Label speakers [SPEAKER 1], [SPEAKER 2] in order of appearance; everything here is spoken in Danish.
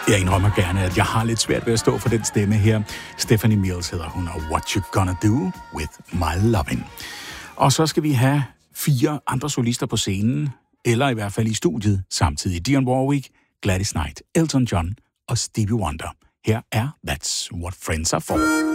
[SPEAKER 1] Jeg indrømmer gerne, at jeg har lidt svært ved at stå for den stemme her. Stephanie Mills hedder hun, og What You Gonna Do With My Lovin'. Og så skal vi have 4 andre solister på scenen, eller i hvert fald i studiet, samtidig. Dionne Warwick, Gladys Knight, Elton John og Stevie Wonder. Her er That's What Friends Are For.